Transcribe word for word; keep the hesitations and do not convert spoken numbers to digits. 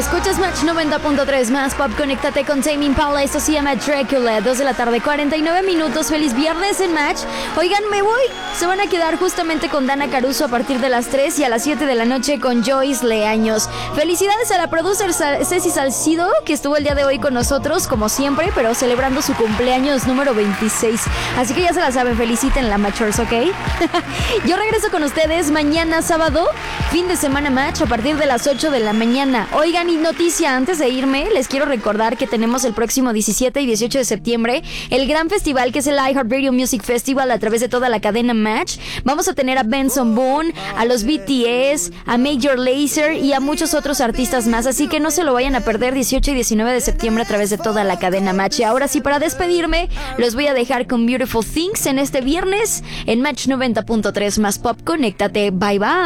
Escuchas Match noventa punto tres más Pop, conéctate con Tame Impala. Esto se llama Dracula. Dos de la tarde, cuarenta y nueve minutos. Feliz viernes en Match. Oigan, me voy. Se van a quedar justamente con Dana Caruso a partir de las tres y a las siete de la noche con Joyce Leaños. Felicidades a la producer Sal- Ceci Salcido, que estuvo el día de hoy con nosotros, como siempre, pero celebrando su cumpleaños número veintiséis. Así que ya se la saben, felicítenla, Matchers, ¿ok? Yo regreso con ustedes mañana sábado, fin de semana Match, a partir de las ocho de la mañana. Oigan, y noticia, antes de irme, les quiero recordar que tenemos el próximo diecisiete y dieciocho de septiembre el gran festival que es el iHeartRadio Music Festival a través de toda la cadena Match. Vamos a tener a Benson Boone, a los B T S, a Major Lazer y a muchos otros artistas más, así que no se lo vayan a perder, dieciocho y diecinueve de septiembre a través de toda la cadena Match. Y ahora sí, para despedirme, los voy a dejar con Beautiful Things en este viernes en Match noventa punto tres más Pop. Conéctate, bye bye.